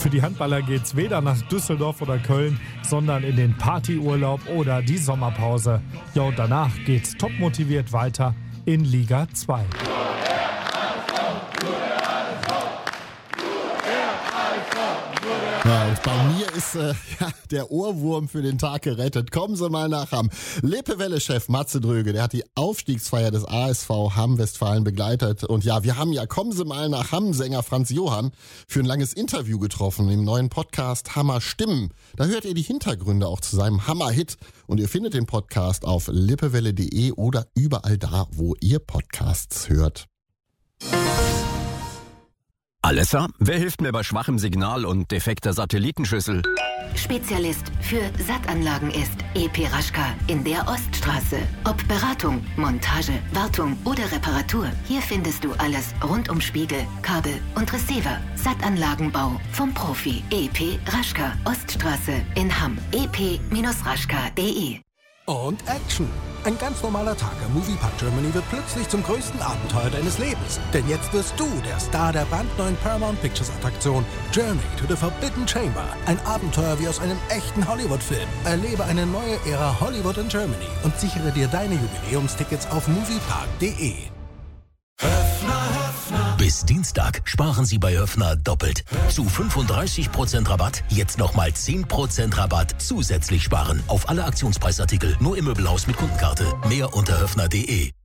Für die Handballer geht's weder nach Düsseldorf oder Köln, sondern in den Partyurlaub oder die Sommerpause. Ja, und danach geht's topmotiviert weiter in Liga 2. Ja, und bei mir ist der Ohrwurm für den Tag gerettet. Kommen Sie mal nach Hamm. Lippewelle-Chef Matze Dröge, der hat die Aufstiegsfeier des ASV Hamm-Westfalen begleitet. Und ja, wir haben ja Kommen Sie mal nach Hamm-Sänger Franz Johann für ein langes Interview getroffen im neuen Podcast Hammer Stimmen. Da hört ihr die Hintergründe auch zu seinem Hammer-Hit. Und ihr findet den Podcast auf lippewelle.de oder überall da, wo ihr Podcasts hört. Alessa, wer hilft mir bei schwachem Signal und defekter Satellitenschüssel? Spezialist für Sattanlagen ist EP Raschka in der Oststraße. Ob Beratung, Montage, Wartung oder Reparatur, hier findest du alles rund um Spiegel, Kabel und Receiver. Sattanlagenbau vom Profi. EP Raschka, Oststraße in Hamm. ep-raschka.de. Und Action! Ein ganz normaler Tag am Moviepark Germany wird plötzlich zum größten Abenteuer deines Lebens. Denn jetzt wirst du der Star der brandneuen Paramount Pictures Attraktion Journey to the Forbidden Chamber. Ein Abenteuer wie aus einem echten Hollywood-Film. Erlebe eine neue Ära Hollywood in Germany und sichere dir deine Jubiläumstickets auf moviepark.de. Bis Dienstag sparen Sie bei Höffner doppelt. Zu 35% Rabatt, jetzt nochmal 10% Rabatt zusätzlich sparen. Auf alle Aktionspreisartikel, nur im Möbelhaus mit Kundenkarte. Mehr unter höffner.de.